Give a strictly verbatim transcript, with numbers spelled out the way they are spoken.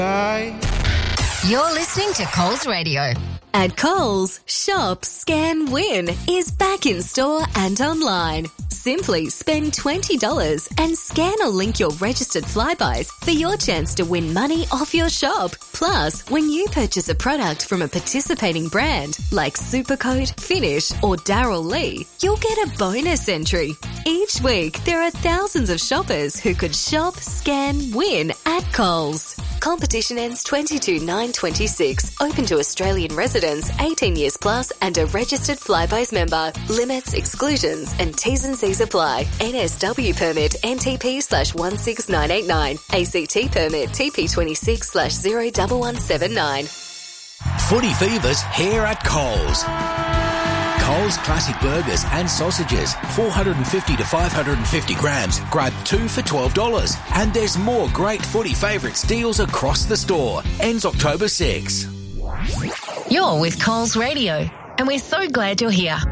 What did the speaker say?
You're listening to Coles Radio. At Coles, Shop, Scan, Win is back in store and online. Simply spend twenty dollars and scan or link your registered Flybuys for your chance to win money off your shop. Plus, when you purchase a product from a participating brand like Supercoat, Finish or Darryl Lee, you'll get a bonus entry. Each week, there are thousands of shoppers who could shop, scan, win at Coles. Competition ends twenty-two nine twenty-six. Open to Australian residents, eighteen years plus and a registered Flybuys member. Limits, exclusions and T's and C's apply. N S W permit N T P slash one six nine eight nine. A C T permit T P twenty-six slash zero one one seven nine. Footy Fever's here at Coles. Coles Classic Burgers and Sausages, four hundred fifty to five hundred fifty grams. Grab two for twelve dollars. And there's more great Footy Favourites deals across the store. Ends October sixth. You're with Coles Radio, and we're so glad you're here.